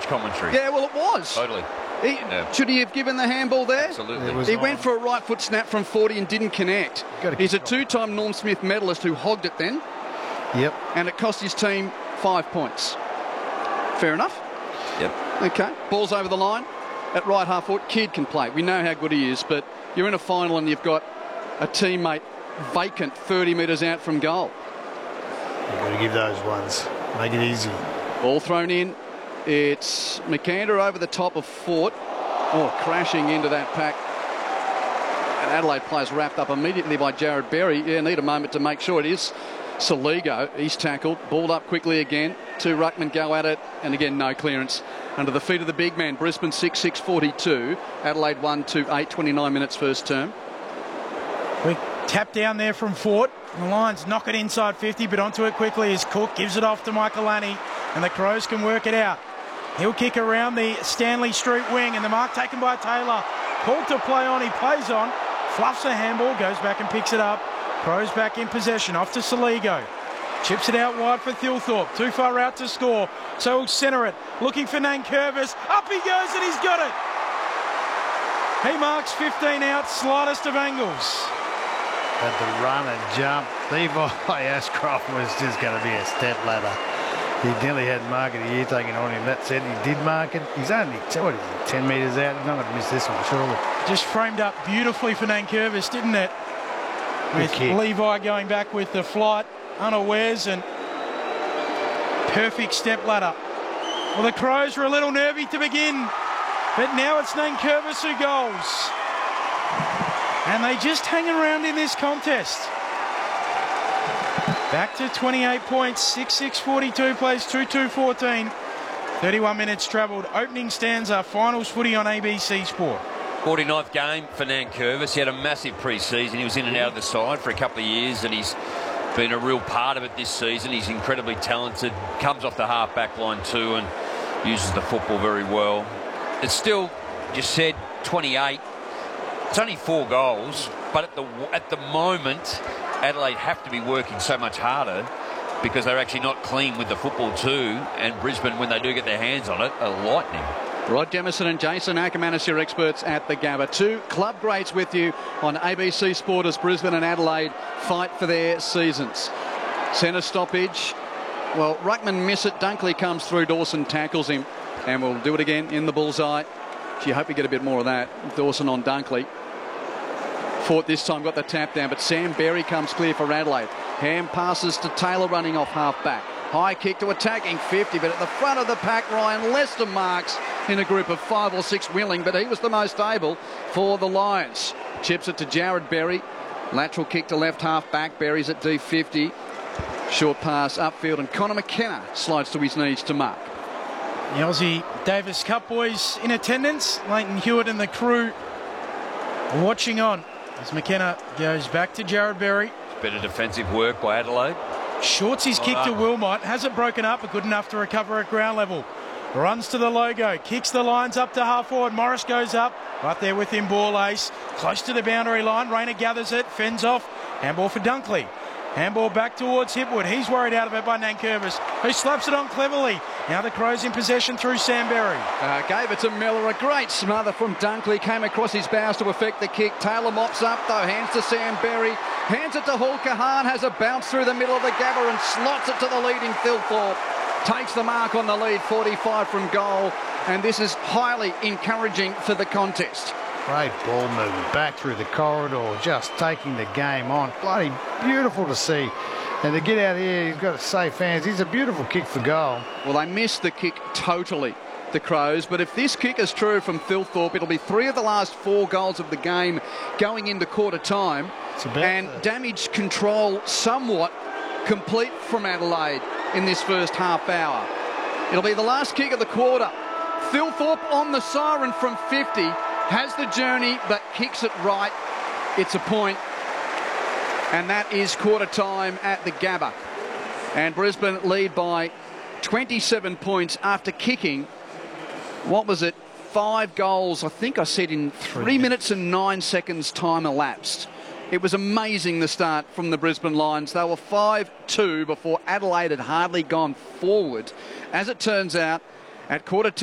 commentary. Yeah, well, it was. Totally. Should he have given the handball there? Absolutely. He went for a right foot snap from 40 and didn't connect. He's a two-time Norm Smith medalist who hogged it then. Yep. And it cost his team 5 points. Fair enough? Yep. Okay. Ball's over the line. At right half foot, Kidd can play. We know how good he is, but you're in a final and you've got a teammate vacant 30 metres out from goal. You've got to give those ones. Make it easy. Ball thrown in. It's McAnder over the top of Fort. Oh, crashing into that pack. And Adelaide players wrapped up immediately by Jared Berry. Yeah, need a moment to make sure it is Soligo. He's tackled. Balled up quickly again. Two ruckmen go at it. And again, no clearance. Under the feet of the big man. Brisbane 6-6-42. Adelaide 1-2-8. 29 minutes first term. Quick tap down there from Fort. The Lions knock it inside 50, but onto it quickly as Cook gives it off to Michaelani. And the Crows can work it out. He'll kick around the Stanley Street wing, and the mark taken by Taylor. Called to play on, he plays on. Fluffs a handball, goes back and picks it up. Crows back in possession, off to Soligo. Chips it out wide for Thilthorpe. Too far out to score, so he'll centre it. Looking for Nankervis. Up he goes, and he's got it. He marks 15 out, slightest of angles. Had to run and jump. Levi Ashcroft was just going to be a step ladder. He nearly had market a year taken on him. That said, he did mark it. He's only, what is he, 10 metres out? He's not going to miss this one, surely. Just framed up beautifully for Nankervis, didn't it? With Levi going back with the flight, unawares, and perfect step ladder. Well, the Crows were a little nervy to begin, but now it's Nankervis who goes. And they just hang around in this contest. Back to 28 points, 6-6-42 plays 2-2-14. 31 minutes travelled. Opening stanza, finals footy on ABC Sport. 49th game for Nankervis. He had a massive pre-season. He was in and out of the side for a couple of years, and he's been a real part of it this season. He's incredibly talented, comes off the half-back line too, and uses the football very well. It's still, just said, 28. It's only 4 goals, but at the moment, Adelaide have to be working so much harder because they're actually not clean with the football too, and Brisbane, when they do get their hands on it, are lightning. Rod Jamieson and Jason Ackermanis, your experts at the Gabba. 2 club greats with you on ABC Sport as Brisbane and Adelaide fight for their seasons. Centre stoppage. Well, ruckman miss it. Dunkley comes through. Dawson tackles him. And we'll do it again in the bullseye. Gee, I hope we get a bit more of that. Dawson on Dunkley. Fort this time got the tap down, but Sam Berry comes clear for Adelaide. Ham passes to Taylor running off half-back. High kick to attacking 50, but at the front of the pack, Ryan Lester marks in a group of 5 or 6 willing, but he was the most able for the Lions. Chips it to Jared Berry. Lateral kick to left half-back. Berry's at D50. Short pass upfield, and Connor McKenna slides to his knees to mark. The Aussie Davis Cup boys in attendance. Leighton Hewitt and the crew watching on as McKenna goes back to Jared Berry. Better defensive work by Adelaide. Shorts his kick to Wilmot. Has it broken up, but good enough to recover at ground level. Runs to the logo. Kicks the lines up to half forward. Morris goes up. Right there with him, ball ace. Close to the boundary line. Rayner gathers it. Fends off. Handball for Dunkley. Handball back towards Hipwood. He's worried out of it by Nankervis, who slaps it on cleverly. Now the Crows in possession through Sam Berry. Gave it to Miller. A great smother from Dunkley. Came across his bows to affect the kick. Taylor mops up, though. Hands to Sam Berry. Hands it to Hall Kahan. Has a bounce through the middle of the Gabba and slots it to the leading Thilthorpe. Takes the mark on the lead, 45 from goal. And this is highly encouraging for the contest. Great ball movement back through the corridor, just taking the game on. Bloody beautiful to see. And to get out here, he's got a safe hands. He's a beautiful kick for goal. Well, they missed the kick totally, the Crows. But if this kick is true from Thilthorpe, it'll be 3 of the last 4 goals of the game going into quarter time. And damage control somewhat complete from Adelaide in this first half hour. It'll be the last kick of the quarter. Thilthorpe on the siren from 50. Has the journey, but kicks it right. It's a point. And that is quarter time at the Gabba. And Brisbane lead by 27 points after kicking, what was it, 5 goals, I think I said in 3 minutes and 9 seconds time elapsed. It was amazing, the start from the Brisbane Lions. They were 5-2 before Adelaide had hardly gone forward. As it turns out, at quarter time,